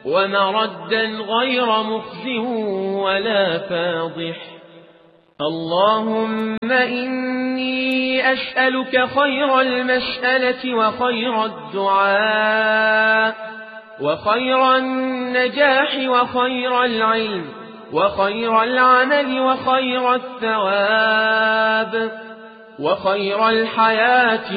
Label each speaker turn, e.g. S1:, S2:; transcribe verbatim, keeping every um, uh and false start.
S1: ومردا غير مخز ولا فاضح. اللهم إني أسألك خير المسألة وخير الدعاء وخير النجاح وخير العلم وخير العمل وخير الثواب وخير الحياة